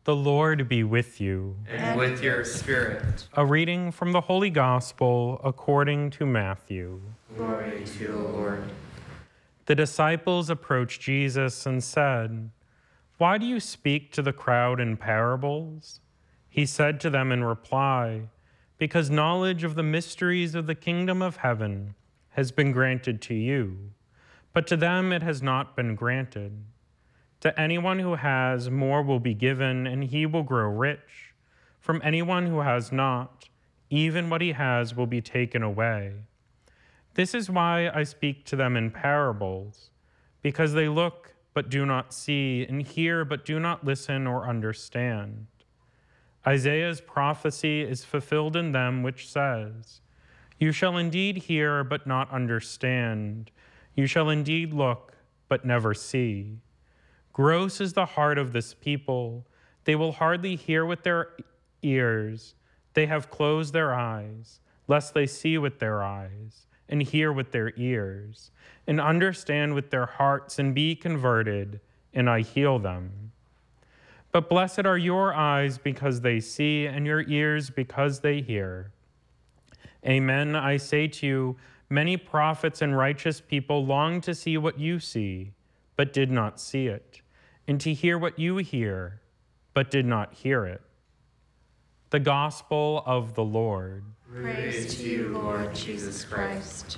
The Lord be with you. And with your spirit. A reading from the Holy Gospel according to Matthew. Glory to you, Lord. The disciples approached Jesus and said, "Why do you speak to the crowd in parables?" He said to them in reply, "Because knowledge of the mysteries of the kingdom of heaven has been granted to you, but to them it has not been granted. To anyone who has, more will be given, and he will grow rich. From anyone who has not, even what he has will be taken away. This is why I speak to them in parables, because they look but do not see, and hear but do not listen or understand. Isaiah's prophecy is fulfilled in them, which says, 'You shall indeed hear but not understand. You shall indeed look but never see.' Gross is the heart of this people. They will hardly hear with their ears. They have closed their eyes, lest they see with their eyes, and hear with their ears, and understand with their hearts, and be converted, and I heal them. But blessed are your eyes because they see, and your ears because they hear. Amen, I say to you, many prophets and righteous people longed to see what you see, but did not see it, and to hear what you hear, but did not hear it." The Gospel of the Lord. Praise to you, Lord Jesus Christ.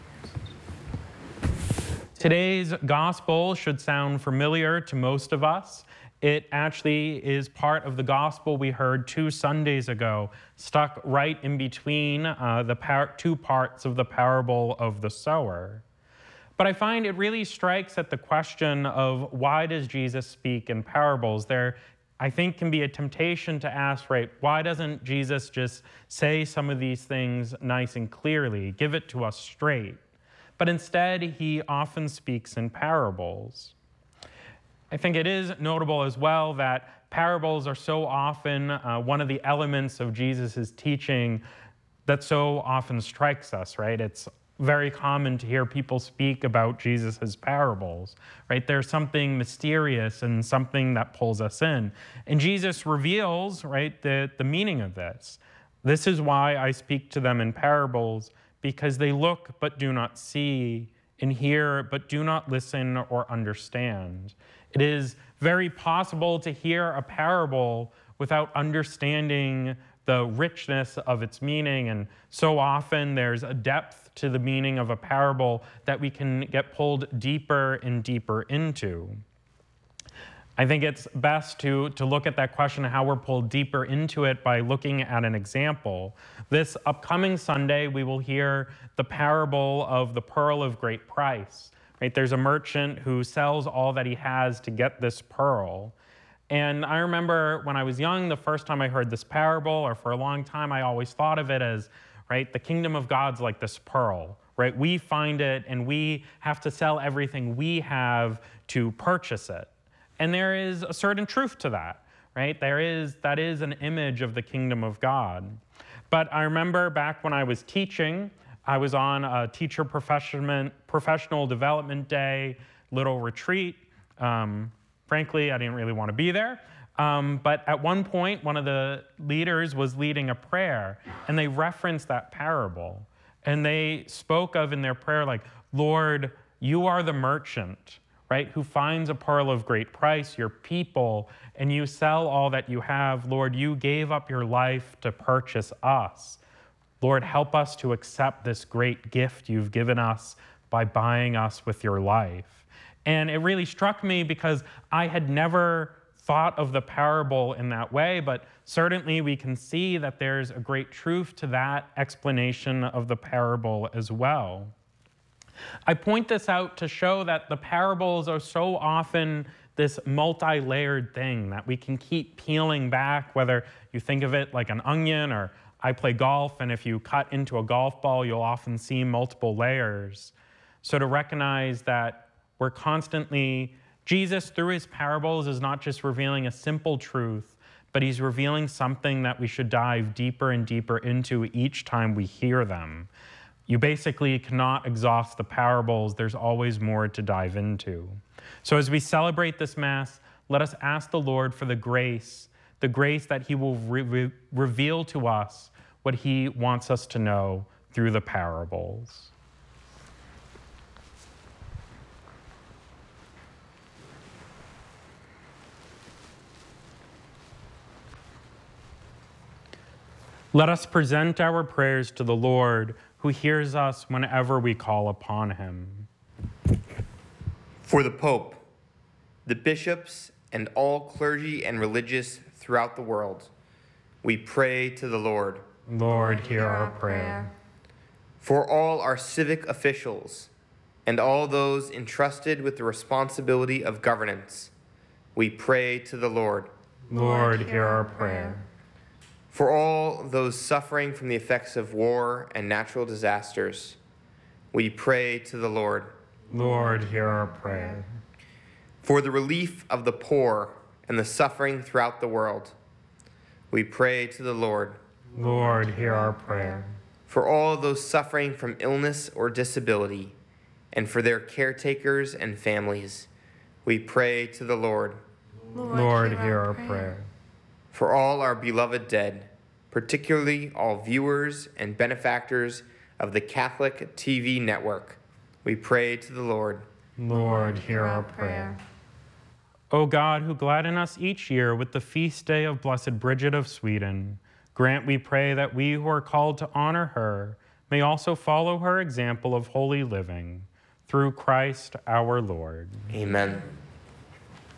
Today's Gospel should sound familiar to most of us. It actually is part of the Gospel we heard 2 Sundays ago, stuck right in between the two parts of the parable of the sower. But I find it really strikes at the question of why does Jesus speak in parables? There, I think, can be a temptation to ask, right, why doesn't Jesus just say some of these things nice and clearly, give it to us straight? But instead, he often speaks in parables. I think it is notable as well that parables are so often one of the elements of Jesus' teaching that so often strikes us, right? It's very common to hear people speak about Jesus' parables, right? There's something mysterious and something that pulls us in. And Jesus reveals, right, the meaning of this. This is why I speak to them in parables, because they look but do not see, and hear but do not listen or understand. It is very possible to hear a parable without understanding the richness of its meaning, and so often there's a depth to the meaning of a parable that we can get pulled deeper and deeper into. I think it's best to look at that question of how we're pulled deeper into it by looking at an example. This upcoming Sunday, we will hear the parable of the pearl of great price. Right? There's a merchant who sells all that he has to get this pearl. And I remember when I was young, the first time I heard this parable, or for a long time, I always thought of it as, right, the kingdom of God's like this pearl, right? We find it and we have to sell everything we have to purchase it. And there is a certain truth to that, right? That is an image of the kingdom of God. But I remember back when I was teaching, I was on a teacher professional development day, little retreat. Frankly, I didn't really want to be there. But at one point, one of the leaders was leading a prayer, and they referenced that parable. And they spoke of in their prayer, like, "Lord, you are the merchant, right, who finds a pearl of great price, your people, and you sell all that you have. Lord, you gave up your life to purchase us. Lord, help us to accept this great gift you've given us by buying us with your life." And it really struck me because I had never thought of the parable in that way, but certainly we can see that there's a great truth to that explanation of the parable as well. I point this out to show that the parables are so often this multi-layered thing that we can keep peeling back, whether you think of it like an onion, or I play golf, and if you cut into a golf ball, you'll often see multiple layers. So to recognize that we're constantly, Jesus through his parables is not just revealing a simple truth, but he's revealing something that we should dive deeper and deeper into each time we hear them. You basically cannot exhaust the parables. There's always more to dive into. So as we celebrate this Mass, let us ask the Lord for the grace the grace that he will reveal to us what he wants us to know through the parables. Let us present our prayers to the Lord, who hears us whenever we call upon him. For the Pope, the bishops, and all clergy and religious throughout the world, we pray to the Lord. Lord, hear our prayer. For all our civic officials and all those entrusted with the responsibility of governance, we pray to the Lord. Lord, hear our prayer. For all those suffering from the effects of war and natural disasters, we pray to the Lord. Lord, hear our prayer. For the relief of the poor and the suffering throughout the world, we pray to the Lord. Lord, hear our prayer. For all those suffering from illness or disability, and for their caretakers and families, we pray to the Lord. Lord, hear our prayer. For all our beloved dead, particularly all viewers and benefactors of the Catholic TV network, we pray to the Lord. Lord, hear our prayer. O God, who gladden us each year with the feast day of Blessed Bridget of Sweden, grant, we pray, that we who are called to honor her may also follow her example of holy living. Through Christ our Lord. Amen.